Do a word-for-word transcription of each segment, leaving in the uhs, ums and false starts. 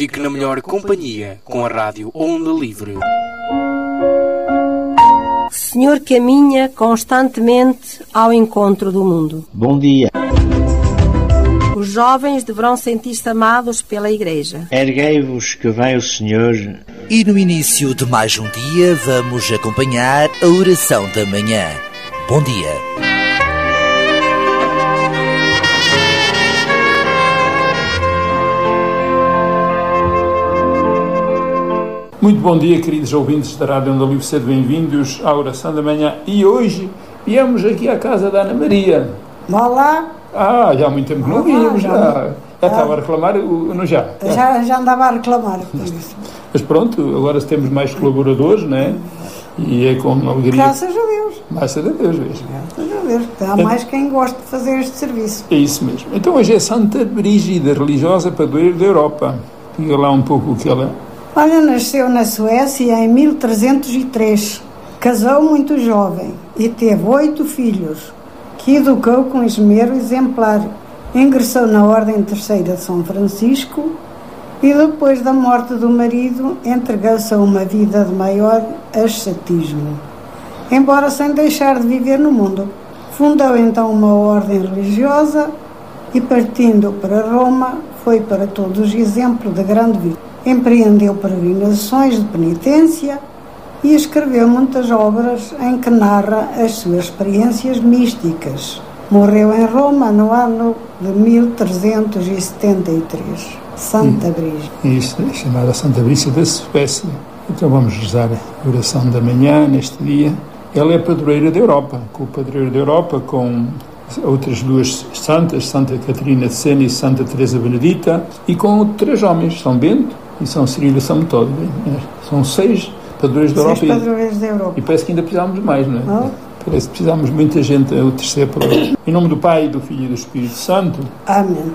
Fique na melhor companhia com a Rádio Onda Livre. Senhor caminha constantemente ao encontro do mundo. Bom dia. Os jovens deverão sentir-se amados pela Igreja. Erguei-vos que vem o Senhor. E no início de mais um dia vamos acompanhar a oração da manhã. Bom dia. Muito bom dia, queridos ouvintes da Rádio Onda Livre, sejam bem-vindos à oração da manhã. E hoje viemos aqui à casa da Ana Maria. Olá. Ah, já há muito tempo que não vínhamos, já. Já, já estava a reclamar, não já? Já, já andava a reclamar. Mas pronto, agora temos mais colaboradores, não é? E é com alegria. Graças a Deus. Graças a Deus, vejo. Graças a Deus. Há mais quem gosta de fazer este serviço. É isso mesmo. Então hoje é Santa Brígida, religiosa padroeira da Europa. Diga lá um pouco o que ela é. Olha, nasceu na Suécia em mil trezentos e três. Casou muito jovem e teve oito filhos, que educou com esmero exemplar. Ingressou na Ordem Terceira de São Francisco e depois da morte do marido entregou-se a uma vida de maior ascetismo, embora sem deixar de viver no mundo. Fundou então uma ordem religiosa e, partindo para Roma, foi para todos exemplo de grande vida. Empreendeu peregrinações de penitência e escreveu muitas obras em que narra as suas experiências místicas. Morreu em Roma no ano de mil trezentos e setenta e três. Santa Brígida. Isso é chamada Santa Brígida da Suécia. Então vamos rezar a oração da manhã neste dia. Ela é padroeira da Europa, com o padroeiro da Europa, com outras duas santas, Santa Catarina de Sena e Santa Teresa Benedita, e com três homens, São Bento e São Cirilo e São Metódio. São seis padroeiros da Europa. Seis padroeiros da Europa. E parece que ainda precisamos mais, não é? Oh. Parece que precisamos de muita gente a terceira palavra. Em nome do Pai, do Filho e do Espírito Santo. Amém.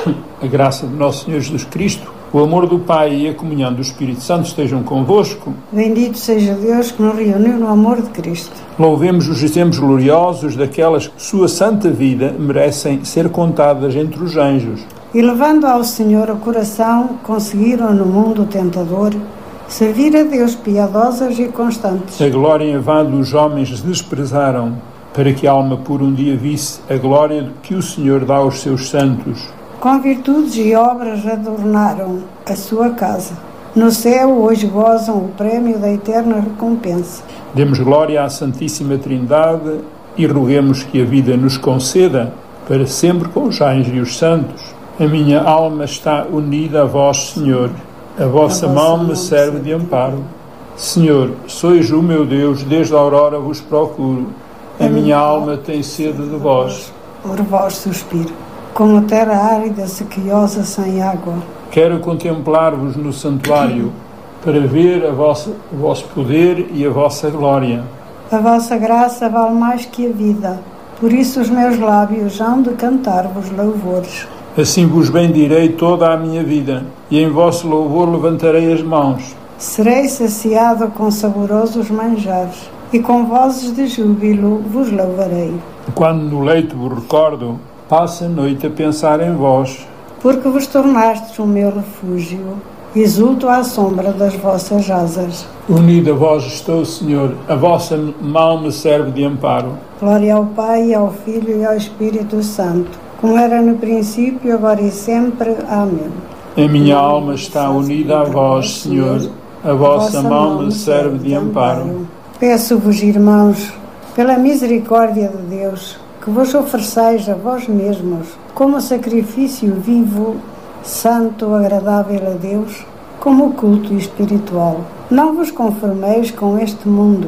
A graça de Nosso Senhor Jesus Cristo, o amor do Pai e a comunhão do Espírito Santo estejam convosco. Bendito seja Deus que nos reuniu no amor de Cristo. Louvemos os exemplos gloriosos daquelas que sua santa vida merecem ser contadas entre os anjos. E levando ao Senhor o coração, conseguiram no mundo tentador servir a Deus piedosas e constantes. A glória em vão dos homens desprezaram, para que a alma por um dia visse a glória que o Senhor dá aos seus santos. Com virtudes e obras adornaram a sua casa. No céu hoje gozam o prémio da eterna recompensa. Demos glória à Santíssima Trindade e roguemos que a vida nos conceda para sempre com os anjos e os santos. A minha alma está unida a vós, Senhor. A vossa, a vossa mão me serve de amparo. Senhor, sois o meu Deus, desde a aurora vos procuro. A, a minha, minha alma tem sede de vós. Por vós suspiro, como terra árida, sequiosa, sem água. Quero contemplar-vos no santuário, para ver a vossa, o vosso poder e a vossa glória. A vossa graça vale mais que a vida, por isso os meus lábios hão de cantar-vos louvores. Assim vos bendirei toda a minha vida, e em vosso louvor levantarei as mãos. Serei saciado com saborosos manjares, e com vozes de júbilo vos louvarei. Quando no leito vos recordo, passo a noite a pensar em vós. Porque vos tornastes o meu refúgio, exulto à sombra das vossas asas. Unido a vós estou, Senhor, a vossa mão me serve de amparo. Glória ao Pai, ao Filho e ao Espírito Santo, como era no princípio, agora e sempre. Amém. A minha alma está unida a vós, Senhor, a vossa mão me serve de amparo. Peço-vos, irmãos, pela misericórdia de Deus, que vos ofereçais a vós mesmos como sacrifício vivo, santo, agradável a Deus, como culto espiritual. Não vos conformeis com este mundo,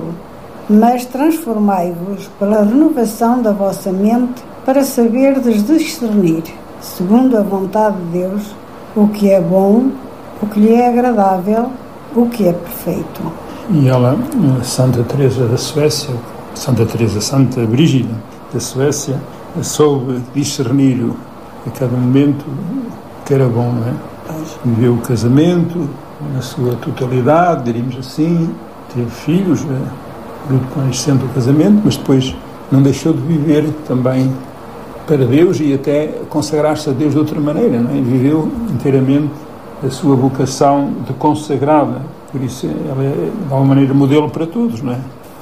mas transformai-vos pela renovação da vossa mente, para saberdes discernir, segundo a vontade de Deus, o que é bom, o que lhe é agradável, o que é perfeito. E ela, Santa Teresa da Suécia, Santa Teresa, Santa Brígida da Suécia, soube discernir a cada momento o que era bom, não é? Viveu o casamento na sua totalidade, diríamos assim, teve filhos, luto com o casamento, mas depois não deixou de viver também para Deus e até consagrar-se a Deus de outra maneira, não é? Viveu inteiramente a sua vocação de consagrada. Por isso ela é, de alguma maneira, modelo para todos, não é?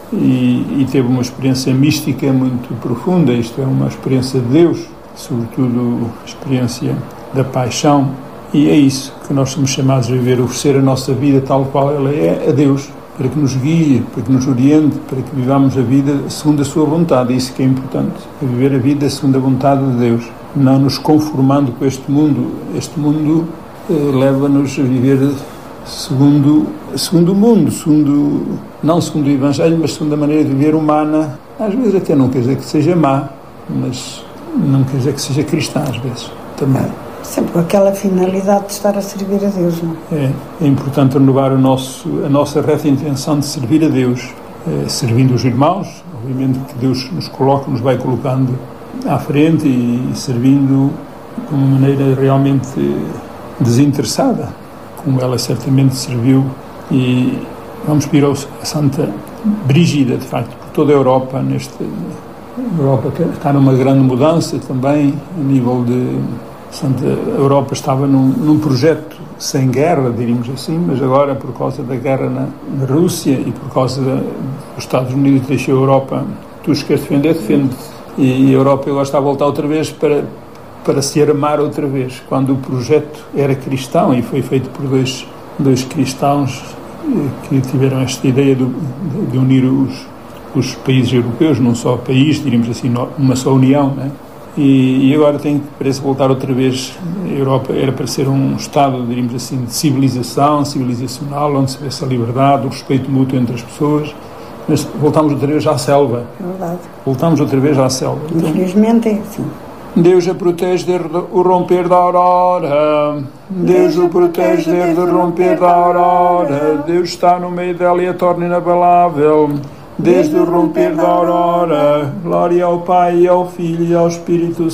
E, e teve uma experiência mística muito profunda, isto é, uma experiência de Deus, sobretudo a experiência da paixão, e é isso que nós somos chamados a viver, oferecer a nossa vida tal qual ela é a Deus, para que nos guie, para que nos oriente, para que vivamos a vida segundo a sua vontade. Isso que é importante, é viver a vida segundo a vontade de Deus, não nos conformando com este mundo. Este mundo eh, leva-nos a viver segundo, segundo o mundo, segundo, não segundo o Evangelho, mas segundo a maneira de viver humana. Às vezes até não quer dizer que seja má, mas não quer dizer que seja cristã, às vezes, também. Sempre com aquela finalidade de estar a servir a Deus, não é? É importante renovar o nosso, a nossa reta intenção de servir a Deus, é, servindo os irmãos, obviamente que Deus nos coloca, nos vai colocando à frente e, e servindo de uma maneira realmente desinteressada, como ela certamente serviu. E vamos pedir a Santa Brígida, de facto, por toda a Europa, neste, a Europa que está numa grande mudança também, a nível de... Santa Europa estava num, num projeto sem guerra, diríamos assim, mas agora, por causa da guerra na, na Rússia e por causa da, dos Estados Unidos deixou a Europa, tu se queres defender, defende. E a Europa agora está a voltar outra vez para, para se armar outra vez, quando o projeto era cristão e foi feito por dois, dois cristãos que tiveram esta ideia de, de unir os, os países europeus num só país, diríamos assim, numa só união, não é? E, e agora tem que, parece, voltar outra vez. A Europa era para ser um Estado, diríamos assim, de civilização, civilizacional, onde se vê essa liberdade, o respeito mútuo entre as pessoas, mas voltamos outra vez à selva. É verdade. Voltamos outra vez à selva. Então, infelizmente é assim. Deus a protege desde o romper da aurora, Deus o protege desde o romper da aurora, Deus está no meio dela e a torna inabalável. Desde o romper da aurora, glória ao Pai, e ao Filho e ao Espírito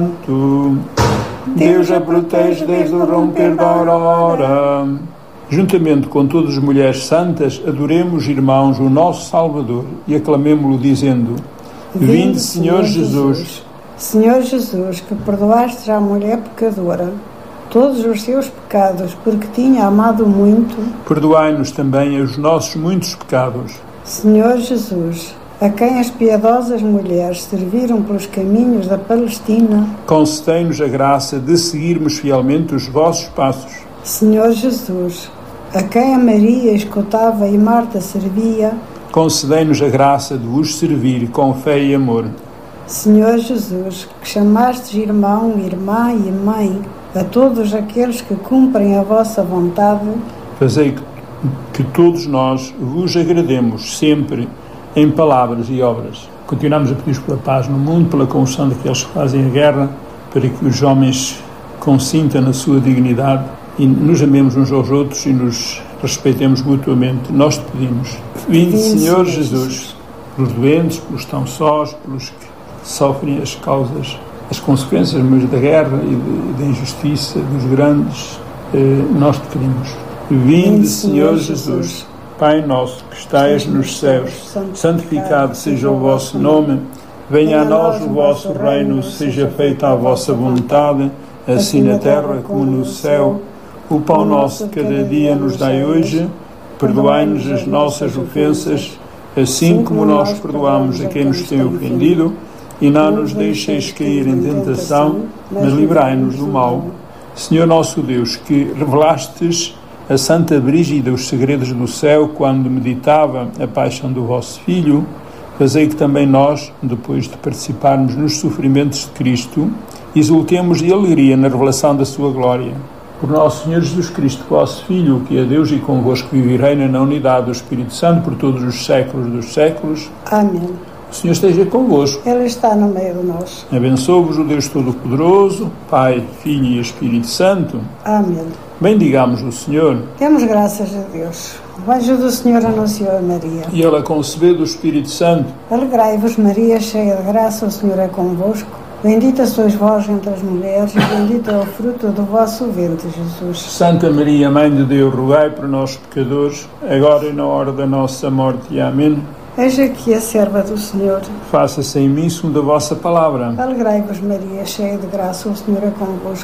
Santo. Deus a protege desde o romper da aurora. Juntamente com todas as mulheres santas, adoremos, irmãos, o nosso Salvador e aclamemo-lo dizendo: Vinde, Senhor Jesus. Senhor Jesus, que perdoaste à mulher pecadora todos os seus pecados, porque tinha amado muito, perdoai-nos também os nossos muitos pecados. Senhor Jesus, a quem as piedosas mulheres serviram pelos caminhos da Palestina, concedei-nos a graça de seguirmos fielmente os vossos passos. Senhor Jesus, a quem a Maria escutava e Marta servia, concedei-nos a graça de vos servir com fé e amor. Senhor Jesus, que chamastes irmão, irmã e mãe a todos aqueles que cumprem a vossa vontade, fazei que que todos nós vos agrademos sempre em palavras e obras. Continuamos a pedir pela paz no mundo, pela conversão daqueles que fazem a guerra, para que os homens consintam na sua dignidade e nos amemos uns aos outros e nos respeitemos mutuamente. Nós te pedimos. Vinde, Senhor Jesus, pelos doentes, pelos tão sós, pelos que sofrem as causas, as consequências mas da guerra e da injustiça, dos grandes, eh, nós te pedimos. Vinde, Senhor Jesus, Pai nosso que estais nos céus, santificado seja o vosso nome, venha a nós o vosso reino, seja feita a vossa vontade, assim na terra como no céu. O pão nosso de cada dia nos dai hoje, perdoai-nos as nossas ofensas, assim como nós perdoamos a quem nos tem ofendido, e não nos deixeis cair em tentação, mas livrai-nos do mal. Senhor nosso Deus, que revelastes a Santa Brígida os segredos do céu quando meditava a paixão do vosso Filho, fazei que também nós, depois de participarmos nos sofrimentos de Cristo, exultemos de alegria na revelação da sua glória. Por nosso Senhor Jesus Cristo, vosso Filho, que é Deus e convosco vive e reina na unidade do Espírito Santo por todos os séculos dos séculos. Amém. O Senhor esteja convosco. Ele está no meio de nós. Abençoe-vos o Deus Todo-Poderoso, Pai, Filho e Espírito Santo. Amém. Bendigamos o Senhor. Demos graças a Deus. O anjo do Senhor anunciou a Maria. E ela concebeu do Espírito Santo. Alegrai-vos, Maria, cheia de graça, o Senhor é convosco. Bendita sois vós entre as mulheres e bendito é o fruto do vosso ventre, Jesus. Santa Maria, Mãe de Deus, rogai por nós pecadores, agora e na hora da nossa morte. Amém. Eis aqui a serva do Senhor. Faça-se em mim segundo a vossa palavra. Alegrai-vos, Maria, cheia de graça, o Senhor é convosco.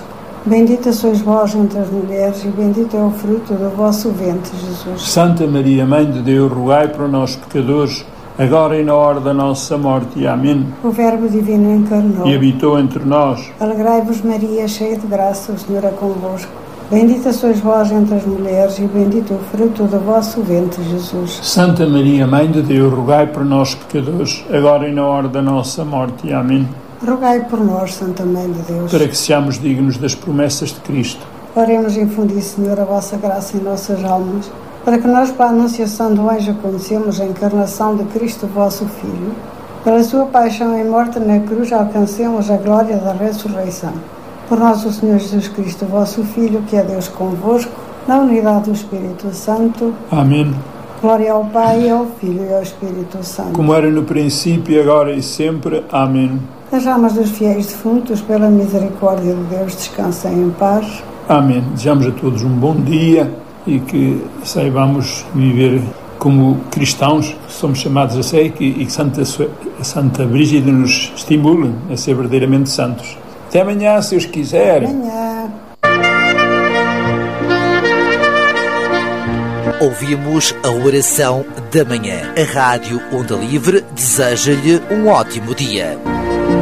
Bendita sois vós entre as mulheres e bendito é o fruto do vosso ventre, Jesus. Santa Maria, Mãe de Deus, rogai por nós, pecadores, agora e na hora da nossa morte. Amém. O Verbo Divino encarnou E habitou entre nós. Alegrai-vos, Maria, cheia de graça, o Senhor é convosco. Bendita sois vós entre as mulheres e bendito o fruto do vosso ventre, Jesus. Santa Maria, Mãe de Deus, rogai por nós, pecadores, agora e na hora da nossa morte. Amém. Rogai por nós, Santa Mãe de Deus, Para que sejamos dignos das promessas de Cristo. oremos infundir, Senhor, a vossa graça em nossas almas, para que nós, para a anunciação do anjo, conhecemos a encarnação de Cristo, vosso Filho. Pela sua paixão e morte na cruz, alcancemos a glória da ressurreição. Por nosso Senhor Jesus Cristo, vosso Filho, que é Deus convosco, na unidade do Espírito Santo. Amém. Glória ao Pai, ao Filho e ao Espírito Santo. Como era no princípio, agora e sempre. Amém. As almas dos fiéis defuntos, pela misericórdia de Deus, descansem em paz. Amém. Desejamos a todos um bom dia e que saibamos viver como cristãos, que somos chamados a ser, e que, e que Santa, Santa Brígida nos estimule a ser verdadeiramente santos. Até amanhã, se Deus quiser. Amanhã. Ouvimos a oração da manhã. A Rádio Onda Livre deseja-lhe um ótimo dia.